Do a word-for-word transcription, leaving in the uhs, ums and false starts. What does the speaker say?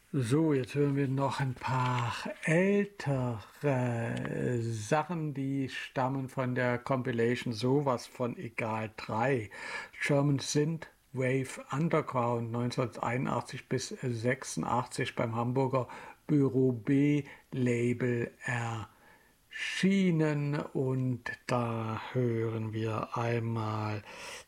So, jetzt hören wir noch ein paar ältere Sachen, die stammen von der Compilation Sowas von Egal drei. German Synthwave Underground neunzehnhunderteinundachtzig bis sechsundachtzig beim Hamburger Büro B Label erschienen. Und da hören wir einmal